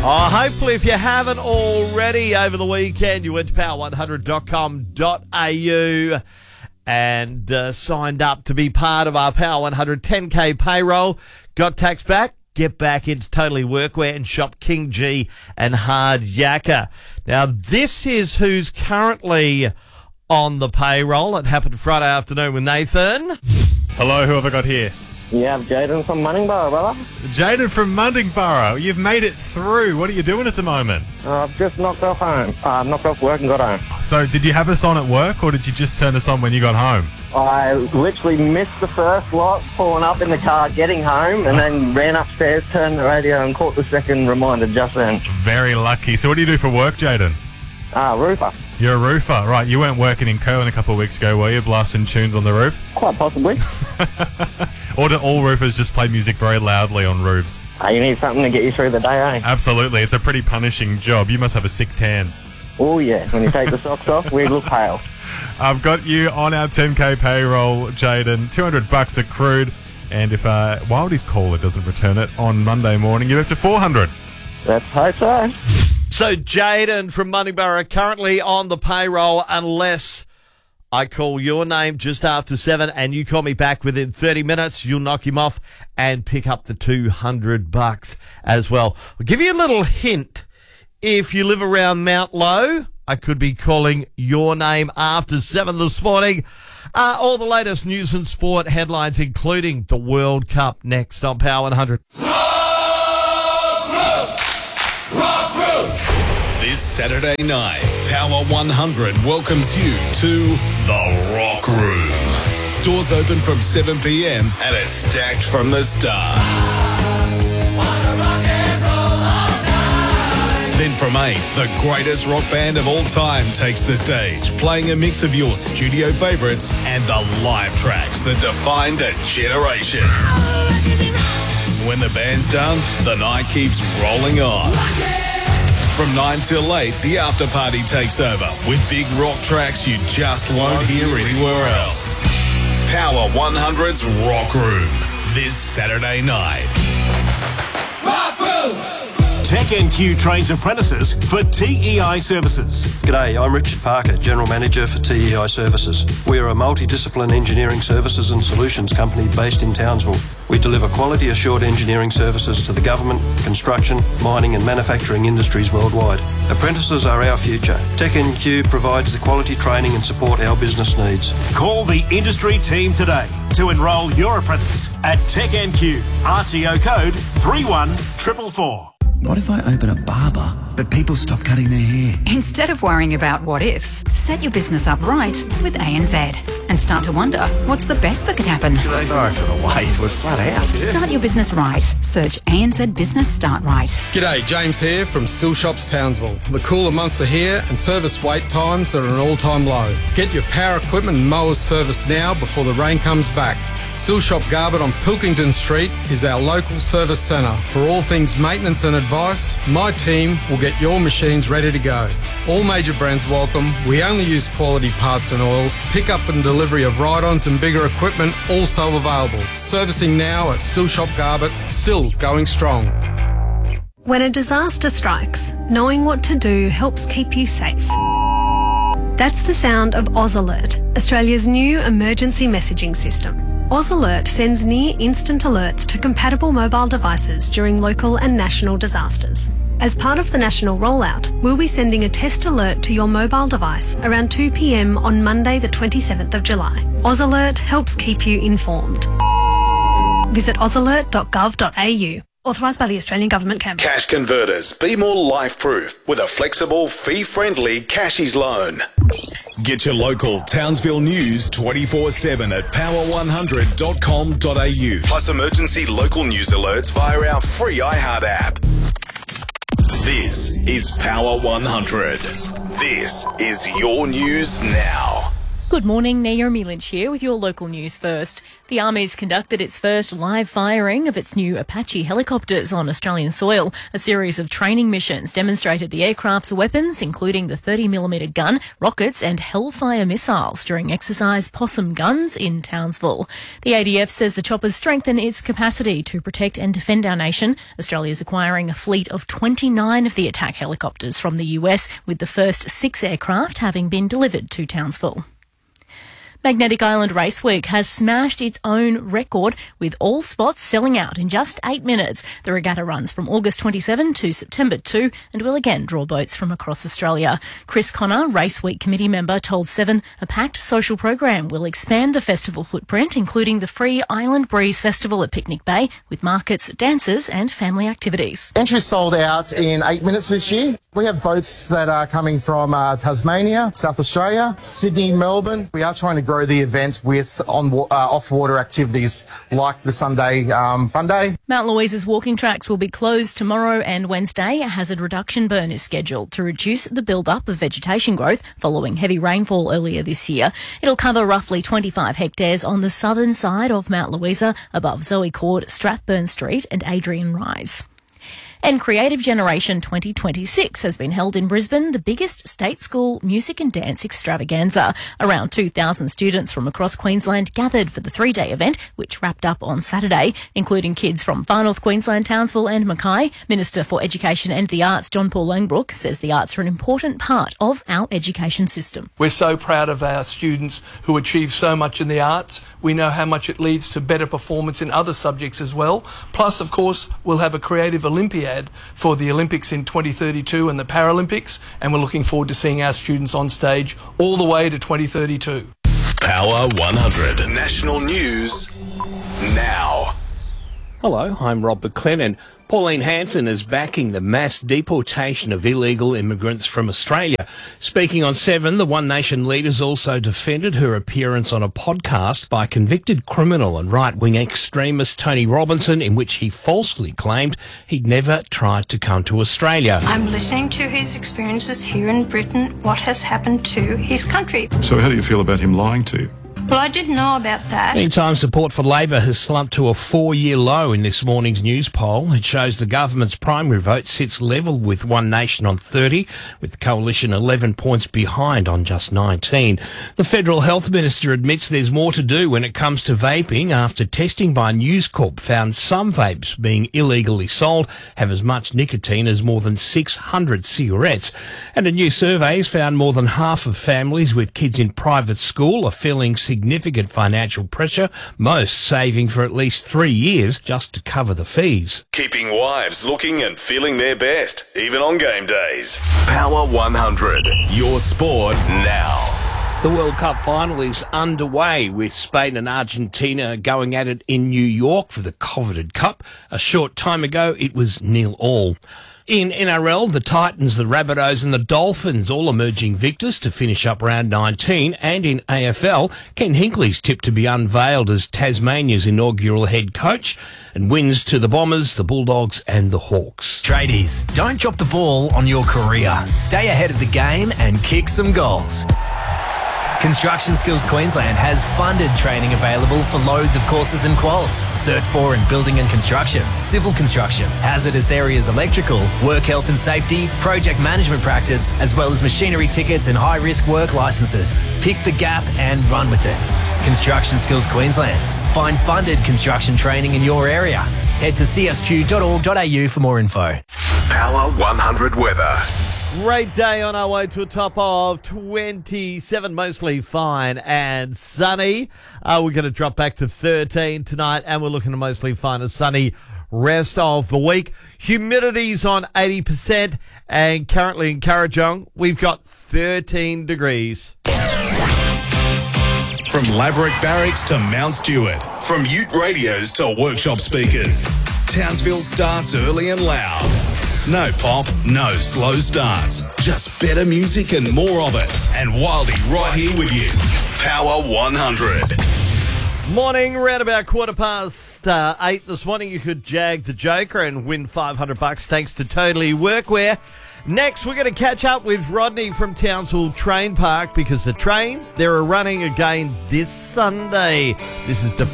Oh, hopefully, if you haven't already over the weekend, you went to power100.com.au and signed up to be part of our Power 100 10K payroll. Got tax back? Get back into Totally Workwear and shop King G and Hard Yakka. Now, this is who's currently on the payroll. It happened Friday afternoon with Nathan. Hello, who have I got here? You have Jaden from Munningborough, brother. Jaden from Munningborough. You've made it through. What are you doing at the moment? I've just knocked off work and got home. So did you have us on at work or did you just turn us on when you got home? I literally missed the first lot, pulling up in the car, getting home, and then ran upstairs, turned the radio and caught the second reminder just then. Very lucky. So what do you do for work, Jaden? Roofer. You're a roofer. Right, you weren't working in Curlin a couple of weeks ago, were you? Blasting tunes on the roof? Quite possibly. Or do all roofers just play music very loudly on roofs? You need something to get you through the day, eh? Absolutely. It's a pretty punishing job. You must have a sick tan. Oh, yeah. When you take the socks off, we look pale. I've got you on our 10K payroll, Jaden. $200 accrued. And if Wildie's caller doesn't return it on Monday morning, you're up to $400. Let's hope so. So, Jaden from Munningborough currently on the payroll unless I call your name just after 7 and you call me back within 30 minutes. You'll knock him off and pick up the $200 as well. I'll give you a little hint. If you live around Mount Low, I could be calling your name after 7 this morning. All the latest news and sport headlines, including the World Cup, next on Power 100. This Saturday night, Power 100 welcomes you to the Rock Room. Doors open from 7 p.m. and it's stacked from the start. Then from 8, the greatest rock band of all time takes the stage, playing a mix of your studio favourites and the live tracks that defined a generation. When the band's done, the night keeps rolling on. From 9 till 8, the after party takes over with big rock tracks you just won't hear anywhere else. Power 100's Rock Room, this Saturday night. Rock Room! TechNQ trains apprentices for TEI Services. G'day, I'm Richard Parker, General Manager for TEI Services. We are a multidiscipline engineering services and solutions company based in Townsville. We deliver quality assured engineering services to the government, construction, mining and manufacturing industries worldwide. Apprentices are our future. TechNQ provides the quality training and support our business needs. Call the industry team today to enrol your apprentice at TechNQ. RTO code 31444. What if I open a barber, but people stop cutting their hair? Instead of worrying about what ifs, set your business up right with ANZ and start to wonder what's the best that could happen. Sorry for the wait, we're flat out. Start your business right. Search ANZ Business Start Right. G'day, James here from Still Shops Townsville. The cooler months are here and service wait times are at an all-time low. Get your power equipment and mowers serviced now before the rain comes back. Still Shop Garbutt on Pilkington Street is our local service centre. For all things maintenance and advice, my team will get your machines ready to go. All major brands welcome. We only use quality parts and oils. Pick up and delivery of ride-ons and bigger equipment also available. Servicing now at Still Shop Garbutt, still going strong. When a disaster strikes, knowing what to do helps keep you safe. That's the sound of Oz Alert, Australia's new emergency messaging system. Oz Alert sends near-instant alerts to compatible mobile devices during local and national disasters. As part of the national rollout, we'll be sending a test alert to your mobile device around 2 p.m. on Monday the 27th of July. Oz Alert helps keep you informed. Visit ozalert.gov.au. Authorised by the Australian Government Canberra. Cash Converters. Be more life-proof with a flexible, fee-friendly Cashies loan. Get your local Townsville news 24/7 at power100.com.au. Plus emergency local news alerts via our free iHeart app. This is Power 100. This is your news now. Good morning, Naomi Lynch here with your local news first. The Army's conducted its first live firing of its new Apache helicopters on Australian soil. A series of training missions demonstrated the aircraft's weapons, including the 30mm gun, rockets and Hellfire missiles during exercise Possum Guns in Townsville. The ADF says the choppers strengthen its capacity to protect and defend our nation. Australia is acquiring a fleet of 29 of the attack helicopters from the US, with the first 6 aircraft having been delivered to Townsville. Magnetic Island Race Week has smashed its own record, with all spots selling out in just 8 minutes. The regatta runs from August 27 to September 2 and will again draw boats from across Australia. Chris Connor, Race Week committee member, told Seven a packed social program will expand the festival footprint, including the free Island Breeze Festival at Picnic Bay, with markets, dances and family activities. Entries sold out in 8 minutes this year. We have boats that are coming from Tasmania, South Australia, Sydney, Melbourne. We are trying to grow the event with off-water activities like the Sunday Fun Day. Mount Louisa's walking tracks will be closed tomorrow and Wednesday. A hazard reduction burn is scheduled to reduce the build-up of vegetation growth following heavy rainfall earlier this year. It'll cover roughly 25 hectares on the southern side of Mount Louisa, above Zoe Court, Strathburn Street and Adrian Rise. And Creative Generation 2026 has been held in Brisbane, the biggest state school music and dance extravaganza. Around 2,000 students from across Queensland gathered for the 3-day event, which wrapped up on Saturday, including kids from Far North Queensland, Townsville and Mackay. Minister for Education and the Arts, John Paul Langbrook, says the arts are an important part of our education system. We're so proud of our students who achieve so much in the arts. We know how much it leads to better performance in other subjects as well. Plus, of course, we'll have a Creative Olympiad for the Olympics in 2032 and the Paralympics, and we're looking forward to seeing our students on stage all the way to 2032. Power 100 National News now. Hello, I'm Rob McLennan. Pauline Hanson is backing the mass deportation of illegal immigrants from Australia. Speaking on 7, the One Nation leaders also defended her appearance on a podcast by convicted criminal and right-wing extremist Tony Robinson, in which he falsely claimed he'd never tried to come to Australia. I'm listening to his experiences here in Britain, what has happened to his country. So how do you feel about him lying to you? Well, I didn't know about that. Meantime, support for Labor has slumped to a 4-year low in this morning's news poll. It shows the government's primary vote sits level with One Nation on 30, with the Coalition 11 points behind on just 19. The Federal Health Minister admits there's more to do when it comes to vaping after testing by News Corp found some vapes being illegally sold have as much nicotine as more than 600 cigarettes. And a new survey has found more than half of families with kids in private school are feeling significant financial pressure, most saving for at least 3 years just to cover the fees. Keeping wives looking and feeling their best, even on game days. Power 100, your sport now. The World Cup final is underway, with Spain and Argentina going at it in New York for the coveted cup. A short time ago, it was 0-0. In NRL, the Titans, the Rabbitohs and the Dolphins all emerging victors to finish up round 19. And in AFL, Ken Hinkley's tipped to be unveiled as Tasmania's inaugural head coach, and wins to the Bombers, the Bulldogs and the Hawks. Tradies, don't drop the ball on your career. Stay ahead of the game and kick some goals. Construction Skills Queensland has funded training available for loads of courses and quals. Cert 4 in building and construction, civil construction, hazardous areas electrical, work health and safety, project management practice, as well as machinery tickets and high-risk work licenses. Pick the gap and run with it. Construction Skills Queensland. Find funded construction training in your area. Head to csq.org.au for more info. Power 100 weather. Great day on our way to a top of 27, mostly fine and sunny. We're going to drop back to 13 tonight, and we're looking at mostly fine and sunny rest of the week. Humidity's on 80%, and currently in Kurrajong, we've got 13 degrees. From Laverick Barracks to Mount Stewart, from Ute radios to workshop speakers, Townsville starts early and loud. No pop, no slow starts. Just better music and more of it. And Wildy right here with you. Power 100. Morning, round about 8:15 this morning. You could jag the Joker and win $500 thanks to Totally Workwear. Next, we're going to catch up with Rodney from Townsville Train Park because the trains, they're running again this Sunday. This is